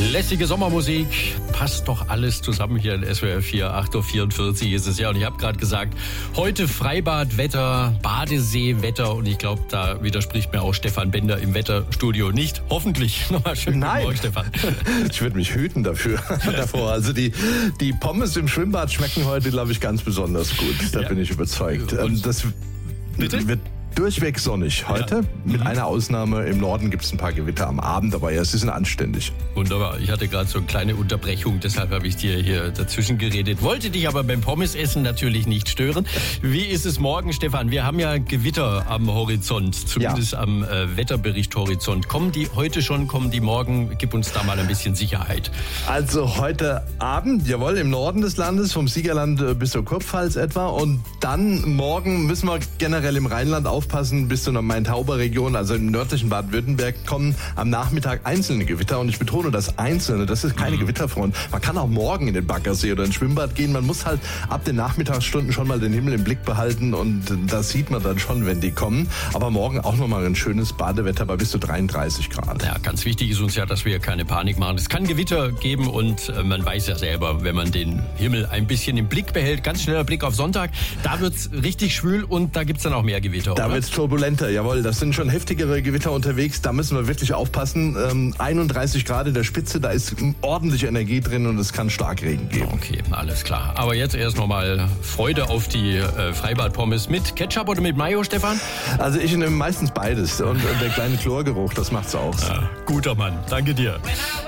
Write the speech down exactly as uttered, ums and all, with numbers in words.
Lässige Sommermusik, passt doch alles zusammen hier in S W R vier, acht Uhr vierundvierzig ist es ja. Und ich habe gerade gesagt, heute Freibadwetter, Badeseewetter und ich glaube, da widerspricht mir auch Stefan Bender im Wetterstudio nicht. Hoffentlich. Nochmal schönen guten Morgen, Stefan. Ich würde mich hüten dafür, davor. Also die, die Pommes im Schwimmbad schmecken heute, glaube ich, ganz besonders gut. Da ja. bin ich überzeugt. Und das bitte? wird durchweg sonnig heute. Ja. Mit mhm. einer Ausnahme, im Norden gibt es ein paar Gewitter am Abend, aber ja, es ist anständig. Wunderbar. Ich hatte gerade so eine kleine Unterbrechung, deshalb habe ich dir hier dazwischen geredet. Wollte dich aber beim Pommesessen natürlich nicht stören. Wie ist es morgen, Stefan? Wir haben ja Gewitter am Horizont, zumindest ja. am äh, Wetterbericht-Horizont. Kommen die heute schon, kommen die morgen? Gib uns da mal ein bisschen Sicherheit. Also heute Abend, jawohl, im Norden des Landes, vom Siegerland bis zur Kurpfalz etwa. Und dann morgen müssen wir generell im Rheinland aufpassen, bis zu einer Main-Tauber-Region, also im nördlichen Baden-Württemberg, kommen am Nachmittag einzelne Gewitter. Und ich betone das Einzelne, das ist keine mhm. Gewitterfront. Man kann auch morgen in den Baggersee oder ins Schwimmbad gehen. Man muss halt ab den Nachmittagsstunden schon mal den Himmel im Blick behalten und das sieht man dann schon, wenn die kommen. Aber morgen auch nochmal ein schönes Badewetter bei bis zu dreiunddreißig Grad. Ja, ganz wichtig ist uns ja, dass wir keine Panik machen. Es kann Gewitter geben und äh, man weiß ja selber, wenn man den Himmel ein bisschen im Blick behält, ganz schneller Blick auf Sonntag, da wird's richtig schwül und da gibt's dann auch mehr Gewitter, da oder? wird's turbulenter, jawohl. Das sind schon heftigere Gewitter unterwegs. Da müssen wir wirklich aufpassen. Ähm, einunddreißig Grad in der Spitze, da ist ordentliche Energie drin und es kann Starkregen geben. Okay, alles klar. Aber jetzt erst nochmal Freude auf die äh, Freibad-Pommes mit Ketchup oder mit Mayo, Stefan? Also ich nehme meistens beides. Und, und der kleine Chlorgeruch, das macht's auch. Ja, guter Mann. Danke dir.